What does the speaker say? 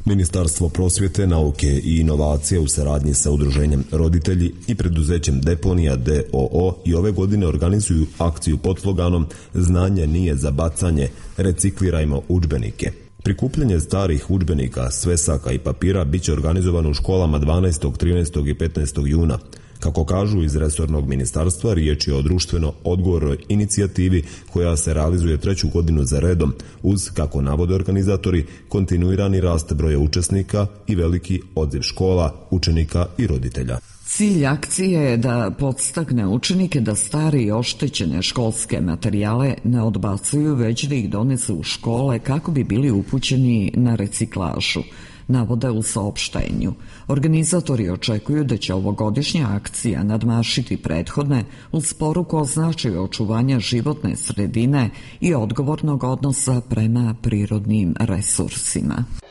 Ministarstvo prosvjete, nauke i inovacije u saradnji sa udruženjem Roditelji i preduzećem Deponija d.o.o. i ove godine organizuju akciju pod sloganom Znanje nije za bacanje, reciklirajmo udžbenike. Prikupljanje starih udžbenika, svesaka i papira biće organizovano u školama 12., 13. i 15. juna. Kako kažu iz resornog ministarstva, riječ je o društveno odgovornoj inicijativi koja se realizuje 3. godinu za redom uz, kako navode organizatori, kontinuirani rast broja učesnika i veliki odziv škola, učenika i roditelja. Cilj akcije je da podstakne učenike da stare i oštećene školske materijale ne odbacuju, već da ih donesu u škole kako bi bili upućeni na reciklažu, navode u saopštenju. Organizatori očekuju da će ovogodišnja akcija nadmašiti prethodne uz poruku o značaju očuvanja životne sredine i odgovornog odnosa prema prirodnim resursima.